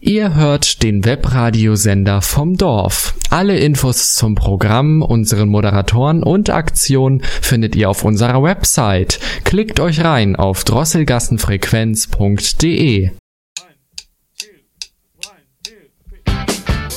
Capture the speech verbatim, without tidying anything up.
Ihr hört den Webradiosender vom Dorf. Alle Infos zum Programm, unseren Moderatoren und Aktionen findet ihr auf unserer Website. Klickt euch rein auf drosselgassenfrequenz punkt de.